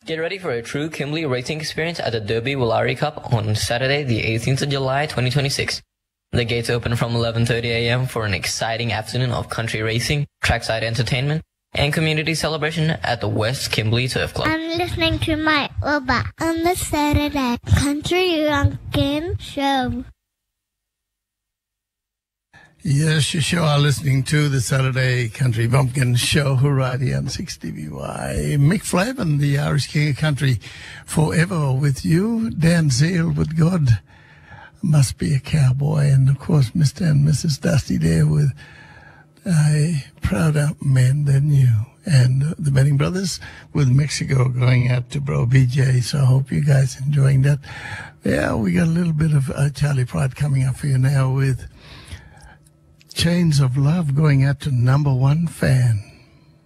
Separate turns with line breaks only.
Get ready for a true Kimberley racing experience at the Derby Willari Cup on Saturday, the 18th of July, 2026. The gates open from 11:30 a.m. for an exciting afternoon of country racing, trackside entertainment, and community celebration at the West Kimberley Turf Club.
I'm listening to my Uber on the Saturday Country Runkin' Show.
Yes, you sure are listening to the Saturday Country Bumpkin Show right here on 6DBY. Mick Flavin, the Irish King of Country, forever with you. Dan Zeal with God Must Be a Cowboy. And, of course, Mr. and Mrs. Dusty there with a prouder man than you. And the Benning Brothers with Mexico going out to Bro BJ. So I hope you guys enjoying that. Yeah, we got a little bit of Charlie Pride coming up for you now with Chains of Love going out to number one fan.